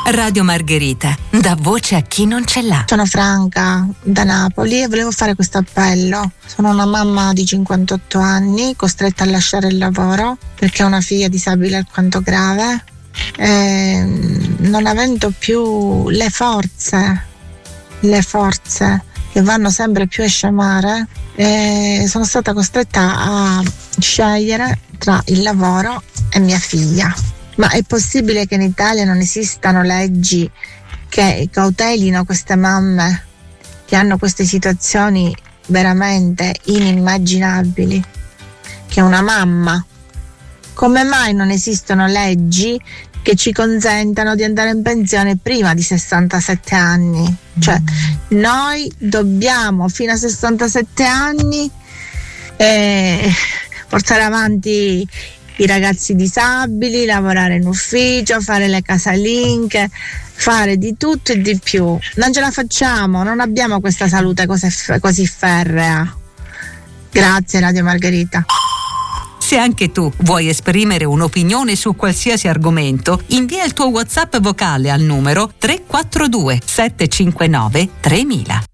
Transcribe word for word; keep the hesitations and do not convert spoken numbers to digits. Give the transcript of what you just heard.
Radio Margherita, dà voce a chi non ce l'ha. Sono Franca, da Napoli, e volevo fare questo appello. Sono una mamma di cinquantotto anni, costretta a lasciare il lavoro perché ho una figlia disabile alquanto grave. E non avendo più le forze, le forze che vanno sempre più a scemare, e sono stata costretta a scegliere tra il lavoro e mia figlia. Ma è possibile che in Italia non esistano leggi che cautelino queste mamme che hanno queste situazioni veramente inimmaginabili? Che una mamma, come mai non esistono leggi che ci consentano di andare in pensione prima di sessantasette anni? Cioè, noi dobbiamo fino a sessantasette anni eh, portare avanti i ragazzi disabili, lavorare in ufficio, fare le casalinghe, fare di tutto e di più. Non ce la facciamo, non abbiamo questa salute così, così ferrea. Grazie Radio Margherita. Se anche tu vuoi esprimere un'opinione su qualsiasi argomento, invia il tuo WhatsApp vocale al numero tre quattro due sette cinque nove tremila.